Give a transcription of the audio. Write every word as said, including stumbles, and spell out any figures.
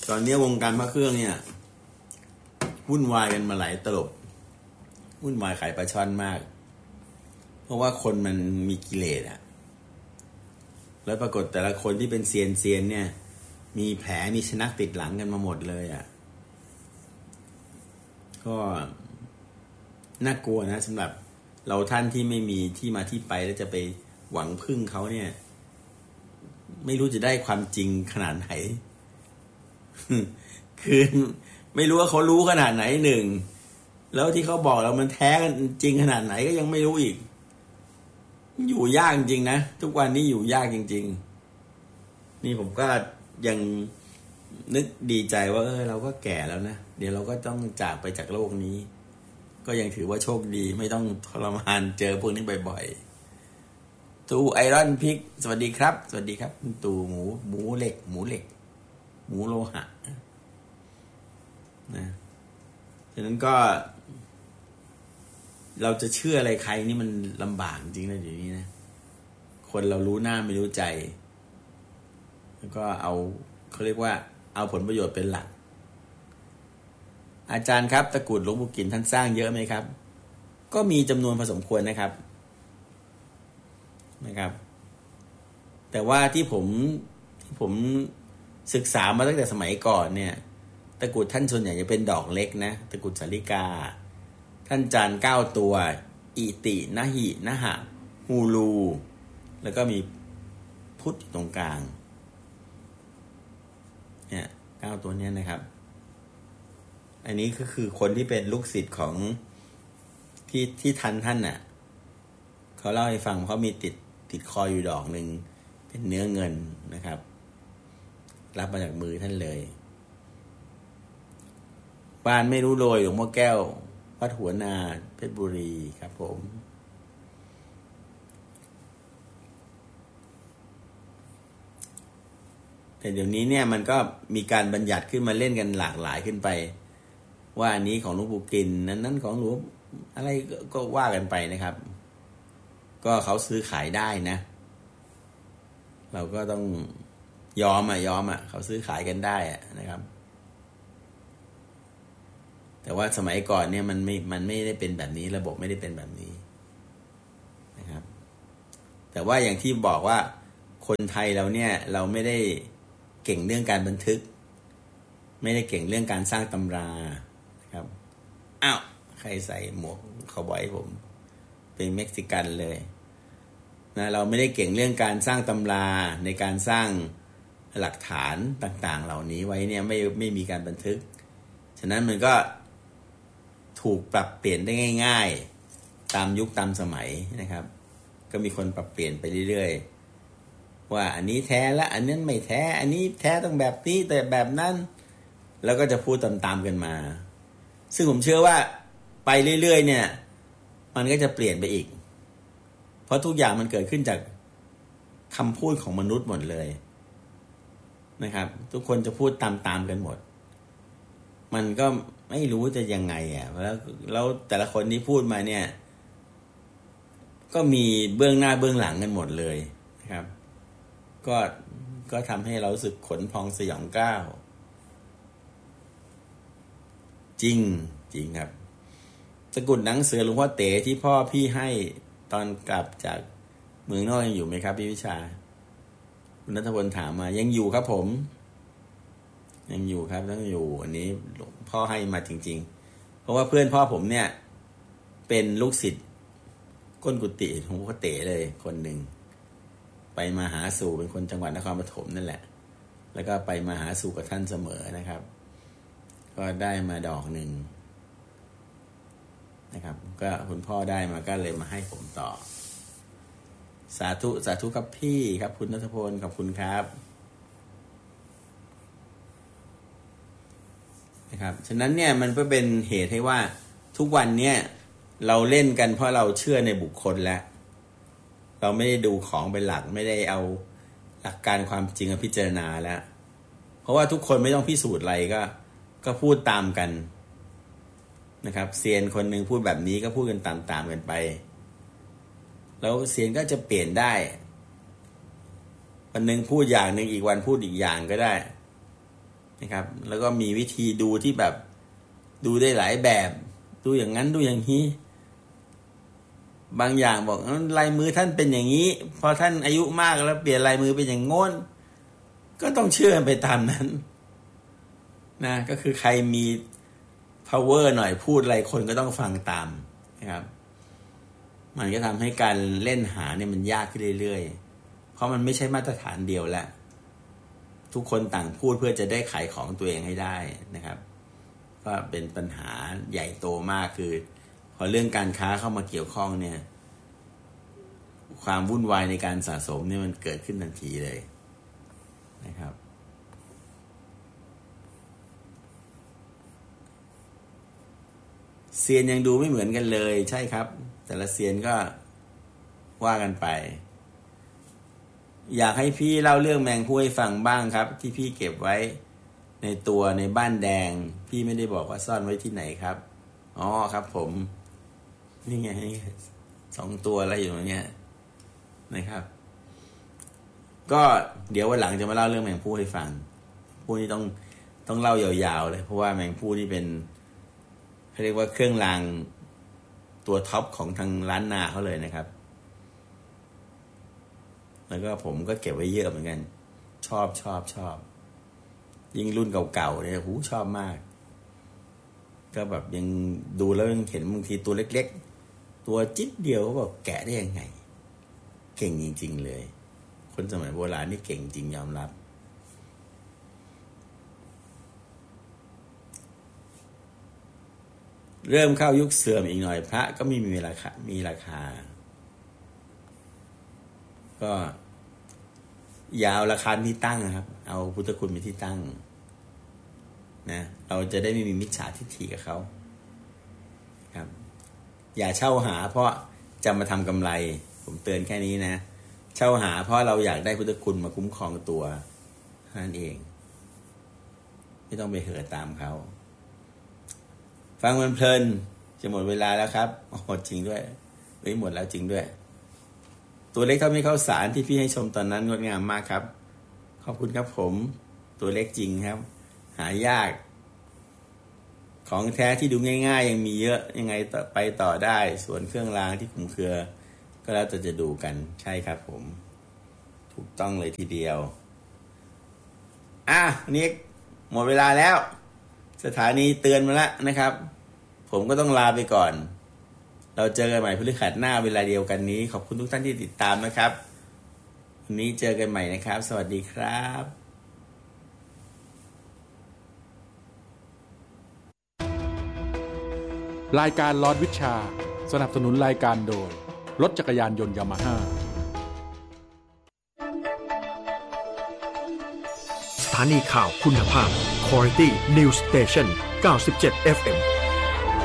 ตอนนี้วงการพระเครื่องเนี่ยวุ่นวายกันมาหลายตลบวุ่นวายขายปลาช่อนมากเพราะว่าคนมันมีกิเลสอะแล้วปรากฏแต่ละคนที่เป็นเซียนเซียนเนี่ยมีแผลมีชนักติดหลังกันมาหมดเลยอะก็น่ากลัวนะสำหรับเราท่านที่ไม่มีที่มาที่ไปแล้วจะไปหวังพึ่งเขาเนี่ยไม่รู้จะได้ความจริงขนาดไหน คือไม่รู้ว่าเขารู้ขนาดไหนหนึ่งแล้วที่เขาบอกเรามันแท้กันจริงขนาดไหนก็ยังไม่รู้อีกอยู่ยากจริงนะทุกวันนี้อยู่ยากจริงๆนี่ผมก็ยังนึกดีใจว่าเออเราก็แก่แล้วนะเดี๋ยวเราก็ต้องจากไปจากโลกนี้ก็ยังถือว่าโชคดีไม่ต้องทรมานเจอพวกนี้บ่อยๆตูไอรอนพิกสวัสดีครับสวัสดีครับตูหมูหมูเหล็กหมูเหล็กหมูโลหะนะฉะนั้นก็เราจะเชื่ออะไรใครนี่มันลำบากจริงนะเดี๋ยวนี้นะคนเรารู้หน้าไม่รู้ใจแล้วก็เอาเขาเรียกว่าเอาผลประโยชน์เป็นหลักอาจารย์ครับตะกรุดหลวงปู่กินท่านสร้างเยอะไหมครับก็มีจำนวนพอสมควรนะครับนะครับแต่ว่าที่ผมที่ผมศึกษามาตั้งแต่สมัยก่อนเนี่ยตะกรุดท่านส่วนใหญ่จะเป็นดอกเล็กนะตะกรุดสาลิกาท่านจานเก้าตัวอิตินะหินะหะฮูลูแล้วก็มีพุทธตรงกลางเนี่ยเก้าตัวเนี้ยนะครับอันนี้ก็คือคนที่เป็นลูกศิษย์ของที่ที่ทันท่านน่ะเขาเล่าให้ฟังเขามีติดติดคออยู่ดอกหนึ่งเป็นเนื้อเงินนะครับรับมาจากมือท่านเลยบ้านไม่รู้โรยหลวงพ่อแก้ววัดหัวนาเพชรบุรีครับผมแต่เดี๋ยวนี้เนี่ยมันก็มีการบัญญัติขึ้นมาเล่นกันหลากหลายขึ้นไปว่าอันนี้ของหลวงปู่กินนั้นนั้นของหลวงอะไรก็ว่ากันไปนะครับก็เขาซื้อขายได้นะเราก็ต้องยอมอ่ะยอมอ่ะเขาซื้อขายกันได้อ่ะนะครับแต่ว่าสมัยก่อนเนี่ยมันไม่มันไม่ได้เป็นแบบนี้ระบบไม่ได้เป็นแบบนี้นะครับแต่ว่าอย่างที่บอกว่าคนไทยเราเนี่ยเราไม่ได้เก่งเรื่องการบันทึกไม่ได้เก่งเรื่องการสร้างตำราครับอ้าวใครใส่หมวกคาวบอยผมเป็นเม็กซิกันเลยนะเราไม่ได้เก่งเรื่องการสร้างตำราในการสร้างหลักฐานต่างๆเหล่านี้ไว้เนี่ยไม่ไม่มีการบันทึกฉะนั้นมันก็ถูกปรับเปลี่ยนได้ง่ายๆตามยุคตามสมัยนะครับก็มีคนปรับเปลี่ยนไปเรื่อยๆว่าอันนี้แท้ละอันนั้นไม่แท้อันนี้แท้ต้องแบบนี้แต่แบบนั้นแล้วก็จะพูดตามๆกันมาซึ่งผมเชื่อว่าไปเรื่อยๆเนี่ยมันก็จะเปลี่ยนไปอีกเพราะทุกอย่างมันเกิดขึ้นจากคำพูดของมนุษย์หมดเลยนะครับทุกคนจะพูดตามๆกันหมดมันก็ไม่รู้จะยังไงอ่ะแล้วแล้วแต่ละคนที่พูดมาเนี่ยก็มีเบื้องหน้าเบื้องหลังกันหมดเลยนะครับก็ก็ทำให้เรารู้สึกขนพองสยองก้าวจริงจริงครับตะกรุดหนังเสือหลวงพ่อเต๋ที่พ่อพี่ให้ตอนกลับจากเมืองนอกยังอยู่ไหมครับพี่วิชาคุณณัฐพลถามมายังอยู่ครับผมยังอยู่ครับต้องอยู่อันนี้พ่อให้มาจริงๆเพราะว่าเพื่อนพ่อผมเนี่ยเป็นลูกศิษย์ก้นกุฏิหลวงพ่อเต๋เลยคนหนึ่งไปมาหาสู่เป็นคนจังหวัดนครปฐมนั่นแหละแล้วก็ไปมาหาสู่กับท่านเสมอนะครับก็ได้มาดอกหนึ่งนะครับก็คุณพ่อได้มาก็เลยมาให้ผมต่อสาธุสาธุครับพี่ครับคุณณัฐพลขอบคุณครับนะครับฉะนั้นเนี่ยมันก็เป็นเหตุให้ว่าทุกวันเนี่ยเราเล่นกันเพราะเราเชื่อในบุคคลแล้วเราไม่ได้ดูของเป็นหลักไม่ได้เอาหลักการความจริงมาพิจารณาแล้วเพราะว่าทุกคนไม่ต้องพิสูจน์อะไรก็ก็พูดตามกันนะครับเซียนคนหนึ่งพูดแบบนี้ก็พูดกันตามๆกันไปแล้วเซียนก็จะเปลี่ยนได้วันหนึ่งพูดอย่างหนึ่งอีกวันพูดอีกอย่างก็ได้นะครับแล้วก็มีวิธีดูที่แบบดูได้หลายแบบดูอย่างนั้นดูอย่างนี้บางอย่างบอกลายมือท่านเป็นอย่างนี้พอท่านอายุมากแล้วเปลี่ยนลายมือเป็นอย่างโน้นก็ต้องเชื่อไปตามนั้นนะก็คือใครมี power หน่อยพูดอะไรคนก็ต้องฟังตามนะครับมันก็ทำให้การเล่นหาเนี่ยมันยากขึ้นเรื่อยๆเพราะมันไม่ใช่มาตรฐานเดียวแล้วทุกคนต่างพูดเพื่อจะได้ขายของตัวเองให้ได้นะครับก็เป็นปัญหาใหญ่โตมากคือพอเรื่องการค้าเข้ามาเกี่ยวข้องเนี่ยความวุ่นวายในการสะสมเนี่ยมันเกิดขึ้นทันทีเลยนะครับเซียนยังดูไม่เหมือนกันเลยใช่ครับแต่ละเซียนก็ว่ากันไปอยากให้พี่เล่าเรื่องแมงผู้ให้ฟังบ้างครับที่พี่เก็บไว้ในตัวในบ้านแดงพี่ไม่ได้บอกว่าซ่อนไว้ที่ไหนครับอ๋อครับผมนี่ไงสองตัวอะไรอยู่เนี้ยนะครับก็เดี๋ยววันหลังจะมาเล่าเรื่องแมงผู้ให้ฟังผู้นี้ต้องต้องเล่ายาวๆเลยเพราะว่าแมงผู้นี่เป็นเขาเรียกว่าเครื่องรางตัวท็อปของทางร้านนาเขาเลยนะครับแล้วก็ผมก็เก็บไว้เยอะเหมือนกันชอบชอบชอบยิ่งรุ่นเก่าๆเนี่ยหูชอบมากก็แบบยังดูแล้วยังเห็นบางทีตัวเล็กๆตัวจิ๊ดเดียวเขาบอกแกะได้ยังไงเก่งจริงๆเลยคนสมัยโบราณนี่เก่งจริงยอมรับเริ่มเข้ายุคเสื่อมอีกหน่อยพระก็ไม่มีราคามีราคาก็อย่าเอาราคาที่ตั้งนะครับเอาพุทธคุณเป็นที่ตั้งนะเราจะได้ไม่มีมิจฉาทิฏฐิกับเขาครับอย่าเช่าหาเพราะจะมาทำกำไรผมเตือนแค่นี้นะเช่าหาเพราะเราอยากได้พุทธคุณมาคุ้มครองตัวนั่นเองไม่ต้องไปเห่อตามเขาฟังมันเพลินจะหมดเวลาแล้วครับหมดจริงด้วยไม่หมดแล้วจริงด้วยตัวเล็กเท่าไม่เข้าสารที่พี่ให้ชมตอนนั้นงดงามมากครับขอบคุณครับผมตัวเล็กจริงครับหายากของแท้ที่ดูง่ายๆยังมีเยอะยังไงต่อไปต่อได้ส่วนเครื่องรางที่คลุมเครือก็แล้วแต่จะดูกันใช่ครับผมถูกต้องเลยทีเดียวอ่ะนี่หมดเวลาแล้วสถานีเตือนมาแล้วนะครับผมก็ต้องลาไปก่อนเราเจอกันใหม่พฤหัสหน้าเวลาเดียวกันนี้ขอบคุณทุกท่านที่ติดตามนะครับวันนี้เจอกันใหม่นะครับสวัสดีครับรายการลอดวิชาสนับสนุนรายการโดยรถจักรยานยนต์ยามาฮ่าสถานีข่าวคุณภาพ Quality News Station เก้าสิบเจ็ด เอฟ เอ็ม